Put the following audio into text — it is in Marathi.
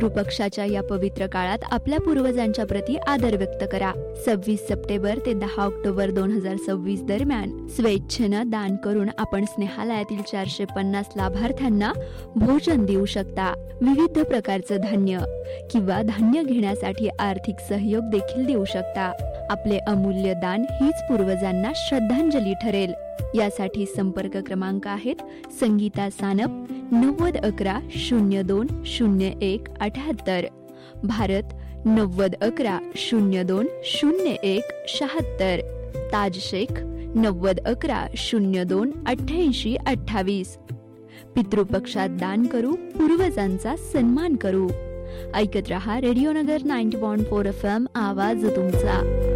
पितृपक्षाच्या या पवित्र काळात आपल्या पूर्वजांच्या प्रती आदर व्यक्त करा. 26 सप्टेंबर ते 10 ऑक्टोबर 2026 दरम्यान स्वेच्छेनं दान करून आपण स्नेहालयातील 450 लाभार्थ्यांना भोजन देऊ शकता. विविध प्रकारचं धान्य किंवा धान्य घेण्यासाठी आर्थिक सहयोग देखील देऊ शकता. आपले अमूल्य दान हीच पूर्वजांना श्रद्धांजली ठरेल. यासाठी संपर्क क्रमांक आहेत संगीता सानप 9011020178, भारत 9011020176, ताज शेख 9011028828. पितृपक्षात दान करू, पूर्वजांचा सन्मान करू. ऐकत रहा रेडिओ नगर 90.4 FM, आवाज तुमचा.